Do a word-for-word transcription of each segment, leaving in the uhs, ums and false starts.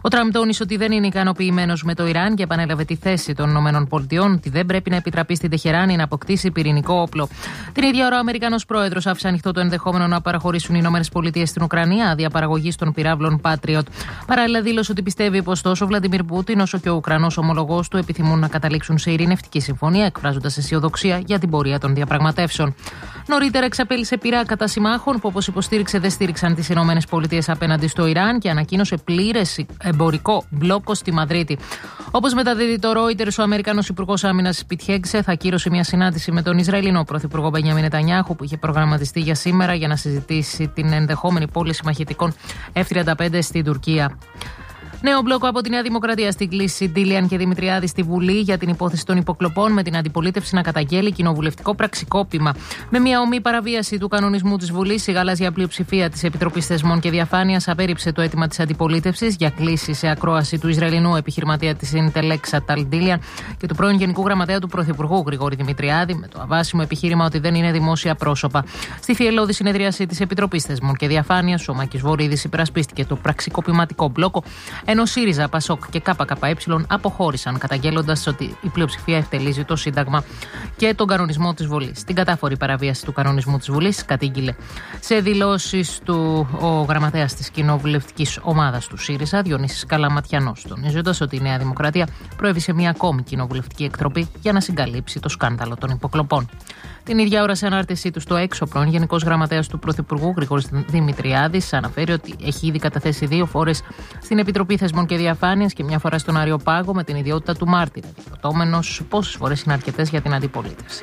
Ο Τραμπ τόνισε ότι δεν είναι ικανοποιημένος με το Ιράν και επανέλαβε τη θέση των ΗΠΑ ότι δεν πρέπει να επιτραπεί στην Τεχεράνη να αποκτήσει πυρηνικό όπλο. Την ίδια ώρα, ο Αμερικανός πρόεδρος άφησε ανοιχτό το ενδεχόμενο να παραχωρήσουν οι ΗΠΑ στην Ουκρανία άδεια παραγωγής των πυράβλων Patriot. Παράλληλα, δήλωσε ότι πιστεύει πως τόσο ο Βλαντιμίρ Πούτιν όσο και ο Ουκρανός ομολογός του επιθυμούν να καταλήξουν σε ειρηνευτική συμφωνία, εκφράζοντας αισιοδοξία για την πορεία των διαπραγματεύσεων. Νωρίτερα εξαπέλυσε πειρά κατά συμμάχων που, όπως υποστήριξε, δεν στήριξαν τις ΗΠΑ απέναντι στο Ιράν και ανακοίνωσε πλήρες εμπορικό μπλόκο στη Μαδρίτη. Όπως μεταδίδει το Reuters, ο Αμερικανός Υπουργός Άμυνας Πιτ Χέγκσεθ θα κύρωσε μια συνάντηση με τον Ισραηλινό Πρωθυπουργό Μπενιάμιν Νετανιάχου που είχε προγραμματιστεί για σήμερα για να συζητήσει την ενδεχόμενη πώληση μαχητικών εφ τριάντα πέντε στην Τουρκία. Νέο μπλόκο από τη Νέα Δημοκρατία στην κλίση Ντίλιαν και Δημητριάδη στη Βουλή για την υπόθεση των υποκλοπών, με την αντιπολίτευση να καταγγέλει κοινοβουλευτικό πραξικόπημα. Με μια ομή παραβίαση του κανονισμού της Βουλής, η γαλάζια πλειοψηφία της Επιτροπής Θεσμών και Διαφάνειας απέρριψε το αίτημα της αντιπολίτευσης για κλίση σε ακρόαση του Ισραηλινού επιχειρηματία της Intelexa Tal Ντίλιαν και του πρώην Γενικού Γραμματέα του Πρωθυπουργού Γρηγόρη Δημητριάδη, με το αβάσιμο επιχείρημα ότι δεν είναι δημόσια πρόσωπα. Στη θυελλώδη συνεδρίαση της Επιτροπής Θεσμών και Διαφάνειας, ο Μάκης Βορίδης υπερασπίστηκε το πραξικοπηματικό μπλόκο, ενώ ΣΥΡΙΖΑ, ΠΑΣΟΚ και ΚΚΕ αποχώρησαν, καταγγέλλοντας ότι η πλειοψηφία ευτελίζει το Σύνταγμα και τον κανονισμό της Βουλής. Την κατάφορη παραβίαση του κανονισμού της Βουλής κατήγγειλε σε δηλώσεις του ο γραμματέας της κοινοβουλευτικής ομάδας του ΣΥΡΙΖΑ, Διονύσης Καλαματιανός, τονίζοντας ότι η Νέα Δημοκρατία προέβησε μια ακόμη κοινοβουλευτική εκτροπή για να συγκαλύψει το σκάνδαλο των υποκλοπών. Την ίδια ώρα, σε ανάρτησή του στο έξω, ο πρώην Γενικός Γραμματέας του Πρωθυπουργού Γρηγόρης Δημητριάδης αναφέρει ότι έχει ήδη καταθέσει δύο φορές στην Επιτροπή Θεσμών και Διαφάνειας και μια φορά στον Αριοπάγο με την ιδιότητα του μάρτυρα, ρωτώμενος πόσες φορές είναι αρκετές για την αντιπολίτευση.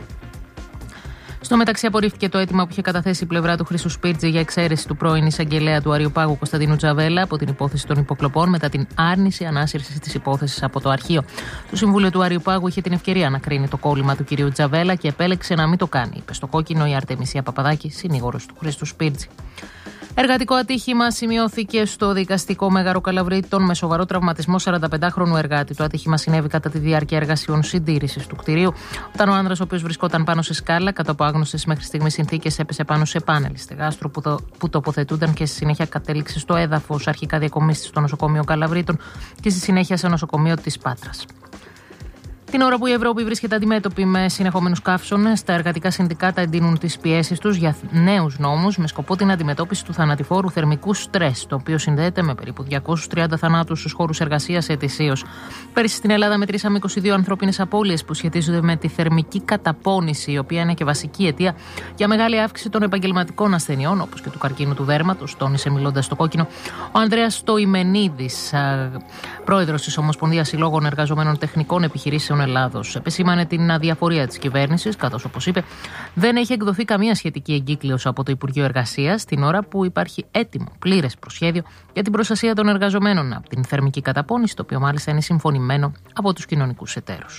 Στο μεταξύ, απορρίφθηκε το αίτημα που είχε καταθέσει η πλευρά του Χρήστου Σπίρτζη για εξαίρεση του πρώην εισαγγελέα του Αριοπάγου Κωνσταντίνου Τζαβέλα από την υπόθεση των υποκλοπών μετά την άρνηση ανάσυρση τη υπόθεση από το αρχείο. Το Συμβούλιο του Αριοπάγου είχε την ευκαιρία να κρίνει το κόλλημα του κυρίου Τζαβέλα και επέλεξε να μην το κάνει, είπε στο κόκκινο η Αρτεμισία Παπαδάκη, συνήγορος του Χρήστου Σπίρτζη. Εργατικό ατύχημα σημειώθηκε στο δικαστικό Μέγαρο Καλαβρίτων με σοβαρό τραυματισμό σαρανταπεντάχρονου εργάτη. Το ατύχημα συνέβη κατά τη διάρκεια εργασιών συντήρησης του κτηρίου, όταν ο άνδρας, ο οποίος βρισκόταν πάνω σε σκάλα, κατά από άγνωστες μέχρι στιγμή συνθήκες, έπεσε πάνω σε πάνελ στεγάστρου που, το, που τοποθετούνταν και στη συνέχεια κατέληξε στο έδαφος. Αρχικά διακομίστηκε στο νοσοκομείο Καλαβρίτων και στη συνέχεια σε νοσοκομείο της Πάτρας. Την ώρα που η Ευρώπη βρίσκεται αντιμέτωπη με συνεχόμενους καύσονες, τα εργατικά συνδικάτα εντείνουν τις πιέσεις τους για νέους νόμους με σκοπό την αντιμετώπιση του θανατηφόρου θερμικού στρες, το οποίο συνδέεται με περίπου διακόσιους τριάντα θανάτους στους χώρους εργασίας ετησίως. Πέρυσι στην Ελλάδα μετρήσαμε είκοσι δύο ανθρώπινες απώλειες που σχετίζονται με τη θερμική καταπώνηση, η οποία είναι και βασική αιτία για μεγάλη αύξηση των επαγγελματικών ασθενειών, όπως και του καρκίνου του δέρματος, τόνισε μιλώντας στο κόκκινο ο Ανδρέας Στοημενίδης, πρόεδρος της Ομοσπονδίας Συλλόγων Εργαζομένων Τεχνικών Επιχειρήσεων Ελλάδος. Επεσήμανε την αδιαφορία της κυβέρνησης, καθώς, όπως είπε, δεν έχει εκδοθεί καμία σχετική εγκύκλειος από το Υπουργείο Εργασίας, την ώρα που υπάρχει έτοιμο πλήρες προσχέδιο για την προστασία των εργαζομένων από την θερμική καταπώνηση, το οποίο μάλιστα είναι συμφωνημένο από τους κοινωνικούς εταίρους.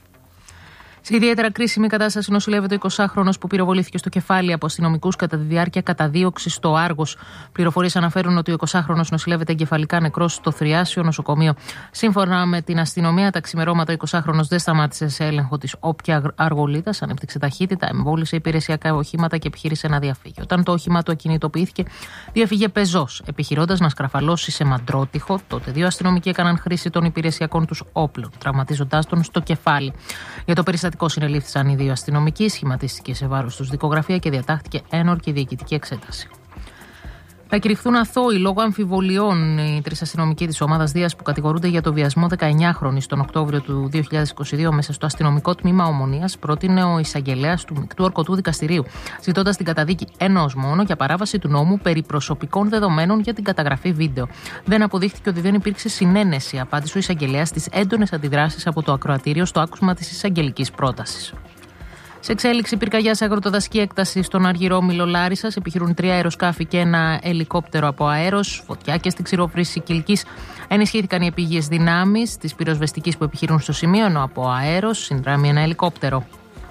Σε ιδιαίτερα κρίσιμη κατάσταση νοσηλεύεται ο εικοσάχρονος που πυροβολήθηκε στο κεφάλι από αστυνομικούς κατά τη διάρκεια καταδίωξης στο Άργος. Πληροφορίες αναφέρουν ότι ο εικοσάχρονος νοσηλεύεται εγκεφαλικά νεκρός στο Θριάσιο νοσοκομείο. Σύμφωνα με την αστυνομία, τα ξημερώματα ο εικοσάχρονος δεν σταμάτησε σε έλεγχο της όποια αργολίδας, ανέπτυξε ταχύτητα, εμβόλυσε υπηρεσιακά οχήματα και επιχείρησε να διαφύγει. Όταν το όχημα του ακινητοποιήθηκε, διαφύγε πεζός, επιχειρώντας να σκραφαλώσει σε μαντρότυχο. Τότε δύο αστυνομικοί έκαναν χρήση των υπηρεσιακών τους όπλων, τραυματίζοντάς τον στο κεφάλι. Για το περιστατικό συνελήφθησαν οι δύο αστυνομικοί, σχηματίστηκε σε βάρος τους δικογραφία και διατάχθηκε ένορκη διοικητική εξέταση. Θα κηρυχθούν αθώοι λόγω αμφιβολιών οι τρεις αστυνομικοί της ομάδας Δίας που κατηγορούνται για το βιασμό δεκαεννιάχρονης τον Οκτώβριο του δύο χιλιάδες είκοσι δύο μέσα στο αστυνομικό τμήμα Ομονίας, πρότεινε ο εισαγγελέας του Μεικτού Ορκωτού Δικαστηρίου, ζητώντας την καταδίκη ενός μόνο για παράβαση του νόμου περί προσωπικών δεδομένων για την καταγραφή βίντεο. Δεν αποδείχθηκε ότι δεν υπήρξε συνένεση, απάντησε ο εισαγγελέας στις έντονες αντιδράσεις από το ακροατήριο στο άκουσμα της εισαγγελικής πρότασης. Σε εξέλιξη πυρκαγιά σε αγροτοδασική έκταση στον Αργυρόμιλο Λάρισσας, επιχειρούν τρία αεροσκάφη και ένα ελικόπτερο από αέρος. Φωτιά και στην ξηροφρύση Κιλκής. Ενισχύθηκαν οι επίγειες δυνάμεις της πυροσβεστικής που επιχειρούν στο σημείο, ενώ από αέρος συνδράμει ένα ελικόπτερο.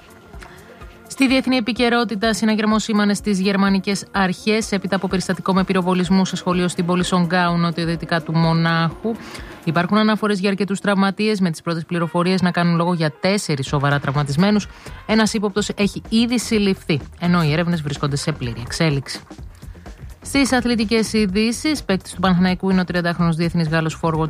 Στη διεθνή επικαιρότητα, συναγερμό σήμανε στις γερμανικές αρχές έπειτα από περιστατικό με πυροβολισμού σε σχολείο στην πόλη Σονγκάου, νοτιοδυτικά του Μονάχου. Υπάρχουν αναφορές για αρκετούς τραυματίες, με τις πρώτες πληροφορίες να κάνουν λόγο για τέσσερις σοβαρά τραυματισμένους. Ένας ύποπτος έχει ήδη συλληφθεί, ενώ οι έρευνες βρίσκονται σε πλήρη εξέλιξη. Στις αθλητικές ειδήσεις, παίκτης του Παναθηναϊκού είναι ο τριαντάχρονος διεθνής Γάλλος forward